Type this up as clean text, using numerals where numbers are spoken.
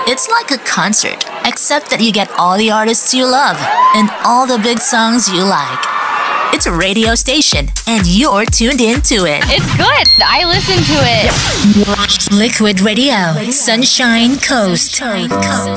It's like a concert, except that you get all the artists you love and all the big songs you like. It's a radio station, and you're tuned into it. It's good. I listen to it. Liquid Radio, Sunshine Coast.